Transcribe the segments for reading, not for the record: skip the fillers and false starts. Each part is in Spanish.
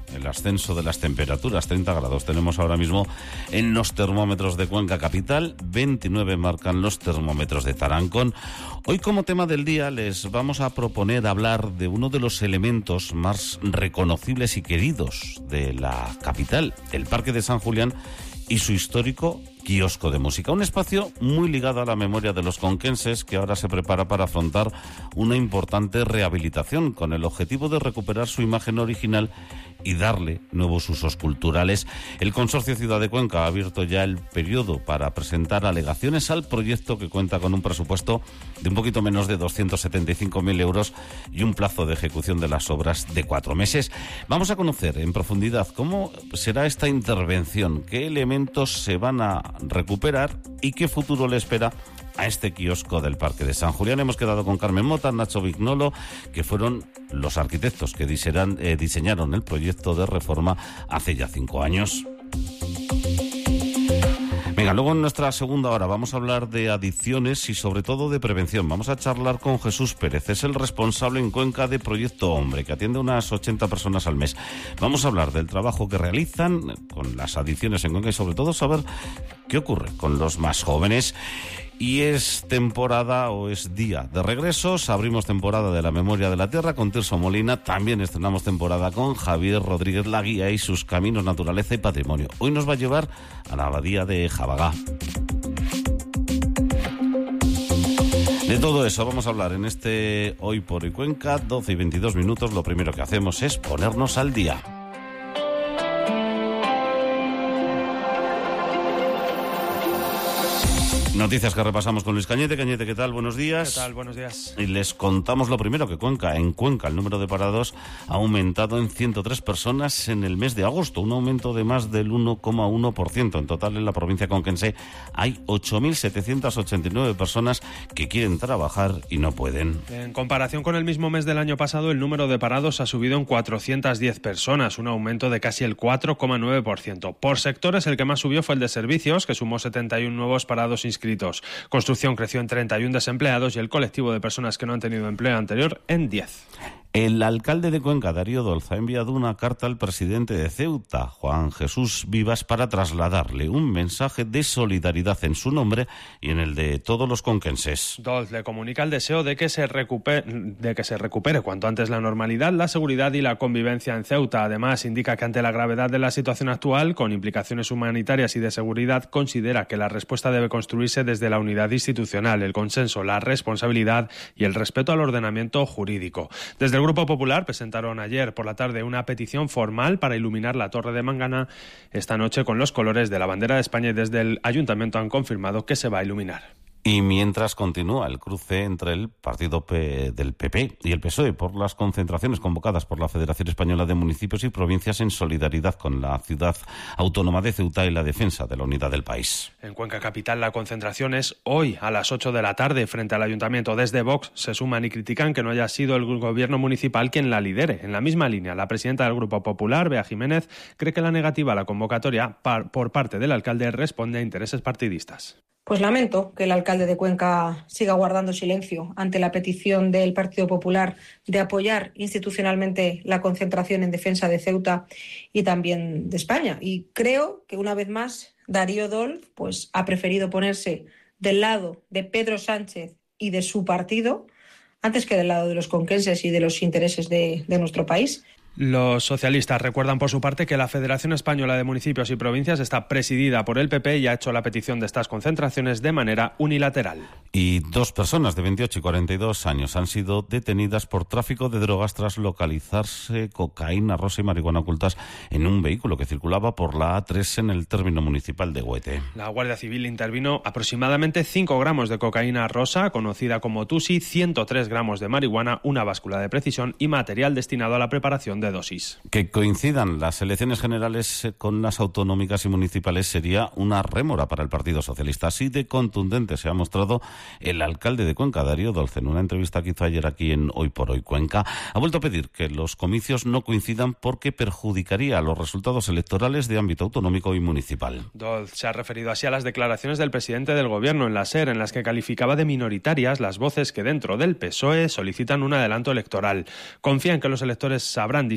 el ascenso de las temperaturas. 30 grados tenemos ahora mismo en los termómetros de Cuenca capital, 29 marcan los termómetros de Tarancón. Hoy, como tema del día, les vamos a proponer hablar de uno de los elementos más reconocibles y queridos de la capital, el Parque de San Julián y su histórico quiosco de música, un espacio muy ligado a la memoria de los conquenses que ahora se prepara para afrontar una importante rehabilitación con el objetivo de recuperar su imagen original y darle nuevos usos culturales. El Consorcio Ciudad de Cuenca ha abierto ya el periodo para presentar alegaciones al proyecto, que cuenta con un presupuesto de un poquito menos de 275.000 euros y un plazo de ejecución de las obras de 4 meses. Vamos a conocer en profundidad cómo será esta intervención, qué elementos se van a recuperar y qué futuro le espera a este kiosco del Parque de San Julián. Hemos quedado con Carmen Mota, Nacho Vignolo, que fueron los arquitectos que diseñaron el proyecto de reforma hace ya 5 años. Venga, luego en nuestra segunda hora vamos a hablar de adicciones y sobre todo de prevención. Vamos a charlar con Jesús Pérez, es el responsable en Cuenca de Proyecto Hombre, que atiende unas 80 personas al mes. Vamos a hablar del trabajo que realizan con las adicciones en Cuenca y sobre todo saber qué ocurre con los más jóvenes. Y es temporada o es día de regresos. Abrimos temporada de La Memoria de la Tierra con Tirso Molina. También estrenamos temporada con Javier Rodríguez, la guía y sus caminos, naturaleza y patrimonio. Hoy nos va a llevar a la abadía de Jabagá. De todo eso vamos a hablar en este Hoy por Hoy Cuenca, 12 y 22 minutos. Lo primero que hacemos es ponernos al día. Noticias que repasamos con Luis Cañete. Cañete, ¿qué tal? Buenos días. ¿Qué tal? Buenos días. Y les contamos lo primero, que en Cuenca el número de parados ha aumentado en 103 personas en el mes de agosto, un aumento de más del 1,1%. En total, en la provincia conquense hay 8.789 personas que quieren trabajar y no pueden. En comparación con el mismo mes del año pasado, el número de parados ha subido en 410 personas, un aumento de casi el 4,9%. Por sectores, el que más subió fue el de servicios, que sumó 71 nuevos parados inscritos. Construcción creció en 31 desempleados y el colectivo de personas que no han tenido empleo anterior en 10. El alcalde de Cuenca, Darío Dolz, ha enviado una carta al presidente de Ceuta, Juan Jesús Vivas, para trasladarle un mensaje de solidaridad en su nombre y en el de todos los conquenses. Dolz le comunica el deseo de que se recupere cuanto antes la normalidad, la seguridad y la convivencia en Ceuta. Además, indica que ante la gravedad de la situación actual, con implicaciones humanitarias y de seguridad, considera que la respuesta debe construirse desde la unidad institucional, el consenso, la responsabilidad y el respeto al ordenamiento jurídico. Desde el Grupo Popular presentaron ayer por la tarde una petición formal para iluminar la Torre de Mangana esta noche con los colores de la bandera de España y desde el Ayuntamiento han confirmado que se va a iluminar. Y mientras continúa el cruce entre el partido del PP y el PSOE por las concentraciones convocadas por la Federación Española de Municipios y Provincias en solidaridad con la ciudad autónoma de Ceuta y la defensa de la unidad del país. En Cuenca Capital la concentración es hoy a las 8 de la tarde frente al Ayuntamiento. Desde Vox se suman y critican que no haya sido el gobierno municipal quien la lidere. En la misma línea, la presidenta del Grupo Popular, Bea Jiménez, cree que la negativa a la convocatoria por parte del alcalde responde a intereses partidistas. Pues lamento que el alcalde de Cuenca siga guardando silencio ante la petición del Partido Popular de apoyar institucionalmente la concentración en defensa de Ceuta y también de España. Y creo que una vez más Darío Dolz ha preferido ponerse del lado de Pedro Sánchez y de su partido antes que del lado de los conquenses y de los intereses de nuestro país. Los socialistas recuerdan por su parte que la Federación Española de Municipios y Provincias está presidida por el PP y ha hecho la petición de estas concentraciones de manera unilateral. Y 2 personas de 28 y 42 años han sido detenidas por tráfico de drogas tras localizarse cocaína rosa y marihuana ocultas en un vehículo que circulaba por la A3 en el término municipal de Huete. La Guardia Civil intervino aproximadamente 5 gramos de cocaína rosa, conocida como Tusi, 103 gramos de marihuana, una báscula de precisión y material destinado a la preparación de dosis. Que coincidan las elecciones generales con las autonómicas y municipales sería una rémora para el Partido Socialista. Así de contundente se ha mostrado el alcalde de Cuenca, Darío Dolz, en una entrevista que hizo ayer aquí en Hoy por Hoy Cuenca. Ha vuelto a pedir que los comicios no coincidan porque perjudicaría los resultados electorales de ámbito autonómico y municipal. Dolz se ha referido así a las declaraciones del presidente del Gobierno en la SER, en las que calificaba de minoritarias las voces que dentro del PSOE solicitan un adelanto electoral. Confía en que los electores sabrán distinguir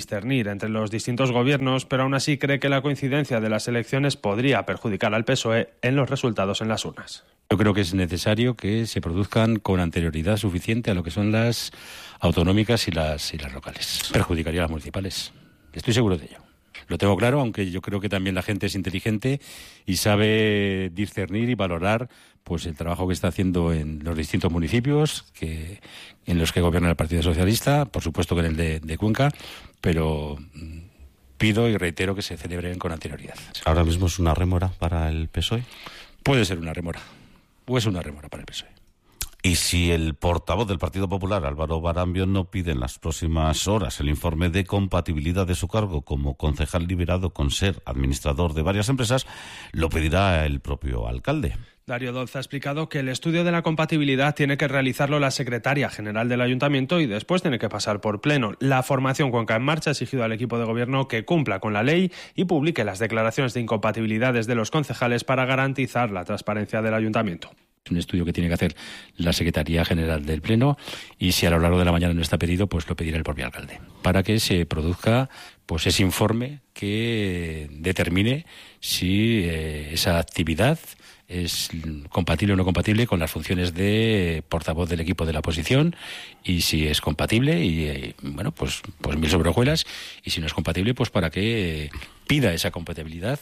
discernir entre los distintos gobiernos, pero aún así cree que la coincidencia de las elecciones podría perjudicar al PSOE en los resultados en las urnas. Yo creo que es necesario que se produzcan con anterioridad suficiente a lo que son las autonómicas y las locales. Perjudicaría a las municipales. Estoy seguro de ello. Lo tengo claro, aunque yo creo que también la gente es inteligente y sabe discernir y valorar pues el trabajo que está haciendo en los distintos municipios en los que gobierna el Partido Socialista, por supuesto que en el de Cuenca, pero pido y reitero que se celebren con anterioridad. ¿Ahora mismo es una rémora para el PSOE? Puede ser una rémora, o es una rémora para el PSOE. Y si el portavoz del Partido Popular, Álvaro Barambio, no pide en las próximas horas el informe de compatibilidad de su cargo como concejal liberado con ser administrador de varias empresas, lo pedirá el propio alcalde. Darío Dolz ha explicado que el estudio de la compatibilidad tiene que realizarlo la secretaria general del ayuntamiento y después tiene que pasar por pleno. La formación Cuenca en Marcha ha exigido al equipo de gobierno que cumpla con la ley y publique las declaraciones de incompatibilidades de los concejales para garantizar la transparencia del ayuntamiento. Es un estudio que tiene que hacer la Secretaría General del Pleno y si a lo largo de la mañana no está pedido, pues lo pedirá el propio alcalde para que se produzca pues ese informe que determine si esa actividad es compatible o no compatible con las funciones de portavoz del equipo de la oposición y si es compatible y bueno, pues mil sobre hojuelas y si no es compatible, pues para que pida esa compatibilidad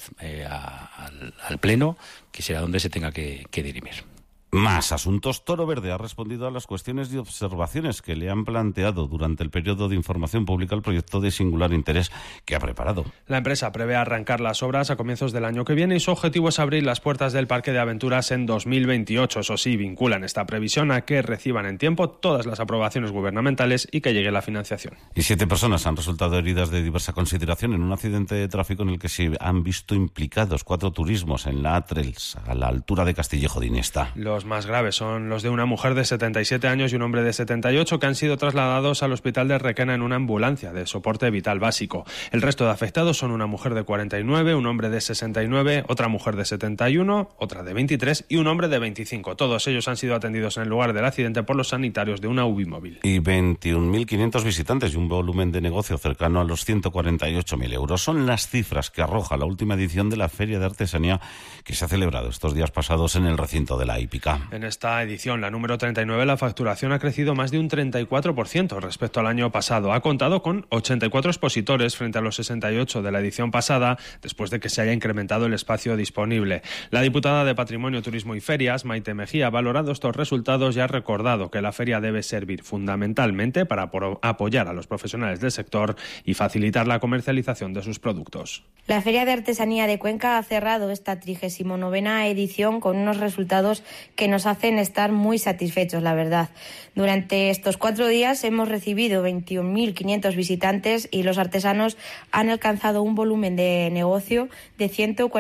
al Pleno, que será donde se tenga que dirimir. Más asuntos. Toro Verde ha respondido a las cuestiones y observaciones que le han planteado durante el periodo de información pública el proyecto de singular interés que ha preparado. La empresa prevé arrancar las obras a comienzos del año que viene y su objetivo es abrir las puertas del Parque de Aventuras en 2028. Eso sí, vinculan esta previsión a que reciban en tiempo todas las aprobaciones gubernamentales y que llegue la financiación. Y 7 personas han resultado heridas de diversa consideración en un accidente de tráfico en el que se han visto implicados 4 turismos en la A3, a la altura de Castillejo de Iniesta. Los más graves son los de una mujer de 77 años y un hombre de 78 que han sido trasladados al hospital de Requena en una ambulancia de soporte vital básico. El resto de afectados son una mujer de 49, un hombre de 69, otra mujer de 71, otra de 23 y un hombre de 25. Todos ellos han sido atendidos en el lugar del accidente por los sanitarios de una UBI móvil. Y 21.500 visitantes y un volumen de negocio cercano a los 148.000 euros. Son las cifras que arroja la última edición de la Feria de Artesanía que se ha celebrado estos días pasados en el recinto de la hípica. En esta edición, la número 39, la facturación ha crecido más de un 34% respecto al año pasado. Ha contado con 84 expositores frente a los 68 de la edición pasada, después de que se haya incrementado el espacio disponible. La diputada de Patrimonio, Turismo y Ferias, Maite Mejía, ha valorado estos resultados y ha recordado que la feria debe servir fundamentalmente para apoyar a los profesionales del sector y facilitar la comercialización de sus productos. La Feria de Artesanía de Cuenca ha cerrado esta 39ª edición con unos resultados que nos hacen estar muy satisfechos, la verdad. Durante estos 4 días hemos recibido 21.500 visitantes y los artesanos han alcanzado un volumen de negocio de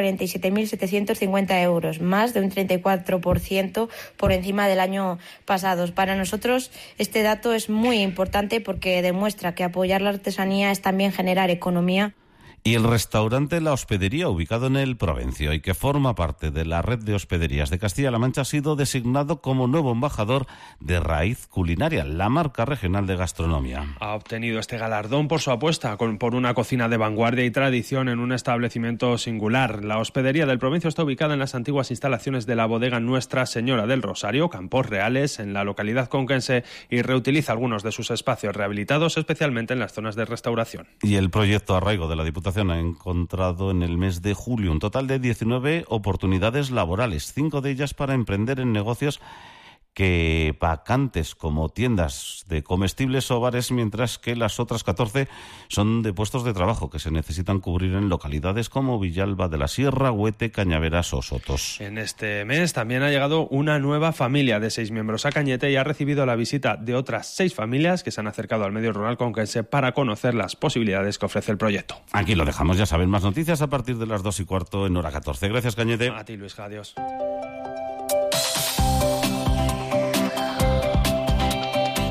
147.750 euros, más de un 34% por encima del año pasado. Para nosotros este dato es muy importante porque demuestra que apoyar la artesanía es también generar economía. Y el restaurante La Hospedería, ubicado en el Provencio y que forma parte de la red de hospederías de Castilla-La Mancha, ha sido designado como nuevo embajador de Raíz Culinaria, la marca regional de gastronomía. Ha obtenido este galardón por su apuesta por una cocina de vanguardia y tradición en un establecimiento singular. La Hospedería del Provencio está ubicada en las antiguas instalaciones de la bodega Nuestra Señora del Rosario, Campos Reales, en la localidad conquense, y reutiliza algunos de sus espacios rehabilitados, especialmente en las zonas de restauración. Y el proyecto Arraigo de la Diputación ha encontrado en el mes de julio un total de 19 oportunidades laborales, 5 de ellas para emprender en negocios que vacantes como tiendas de comestibles o bares, mientras que las otras 14 son de puestos de trabajo que se necesitan cubrir en localidades como Villalba de la Sierra, Huete, Cañaveras o Sotos. En este mes también ha llegado una nueva familia de 6 miembros a Cañete y ha recibido la visita de otras 6 familias que se han acercado al medio rural conquense para conocer las posibilidades que ofrece el proyecto. Aquí lo dejamos, ya saben, más noticias a partir de las 2:15 en hora 14. Gracias, Cañete. A ti, Luis, adiós.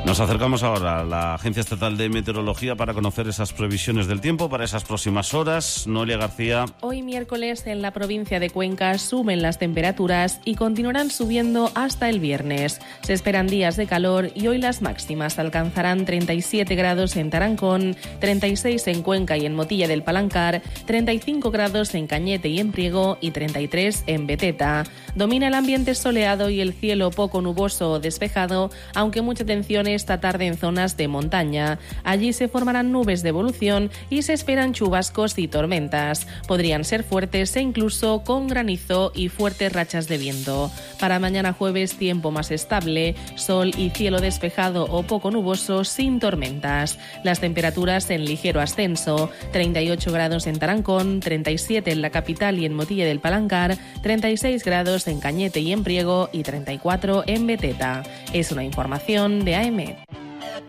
Nos acercamos ahora a la Agencia Estatal de Meteorología para conocer esas previsiones del tiempo para esas próximas horas. Noelia García. Hoy miércoles en la provincia de Cuenca suben las temperaturas y continuarán subiendo hasta el viernes. Se esperan días de calor y hoy las máximas alcanzarán 37 grados en Tarancón, 36 en Cuenca y en Motilla del Palancar, 35 grados en Cañete y en Priego y 33 en Beteta. Domina el ambiente soleado y el cielo poco nuboso o despejado, aunque mucha atención esta tarde en zonas de montaña. Allí se formarán nubes de evolución y se esperan chubascos y tormentas. Podrían ser fuertes e incluso con granizo y fuertes rachas de viento. Para mañana jueves, tiempo más estable, sol y cielo despejado o poco nuboso sin tormentas. Las temperaturas en ligero ascenso, 38 grados en Tarancón, 37 en la capital y en Motilla del Palancar, 36 grados en Cañete y en Priego y 34 en Beteta. Es una información de AM.